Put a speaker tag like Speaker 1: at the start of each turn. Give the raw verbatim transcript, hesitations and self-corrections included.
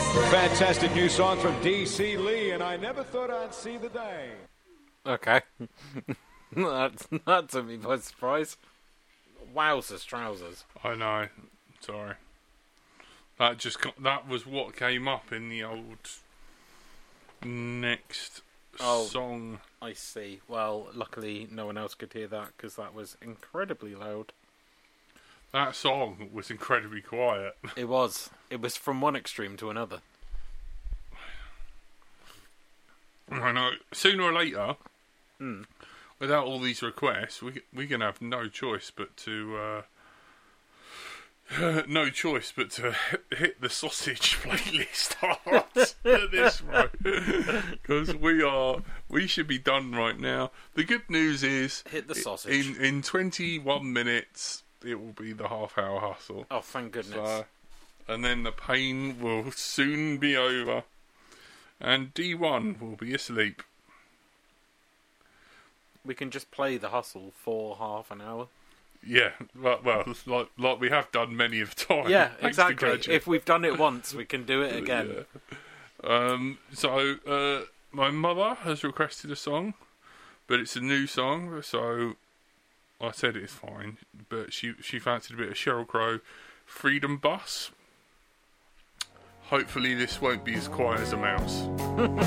Speaker 1: Fantastic new song from D C Lee, and I never thought I'd see the day.
Speaker 2: Okay. That's, that took me by surprise. Wowzers trousers.
Speaker 3: I know. Sorry. That just co- that was what came up in the old next
Speaker 2: Oh.
Speaker 3: song.
Speaker 2: I see. Well, luckily no one else could hear that because that was incredibly loud.
Speaker 3: That song was incredibly quiet.
Speaker 2: It was. It was from one extreme to another.
Speaker 3: I know. Sooner or later,
Speaker 2: Hmm.
Speaker 3: without all these requests, we we're gonna have no choice but to uh, no choice but to hit the sausage playlist hard at this rate, because we are we should be done right now. The good news is,
Speaker 2: Hit the sausage.
Speaker 3: in in twenty-one minutes. It will be the half-hour hustle.
Speaker 2: Oh, thank goodness.
Speaker 3: So, and then the pain will soon be over, and D one will be asleep.
Speaker 2: We can just play the hustle for half an hour.
Speaker 3: Yeah, well, well like like we have done many of times.
Speaker 2: Yeah,
Speaker 3: thanks to
Speaker 2: exactly.
Speaker 3: Gadget.
Speaker 2: If we've done it once, we can do it again.
Speaker 3: Yeah. Um, so uh, my mother has requested a song, but it's a new song, so I said it's fine. But she she fancied a bit of Sheryl Crow, Freedom Bus. Hopefully this won't be as quiet as a mouse.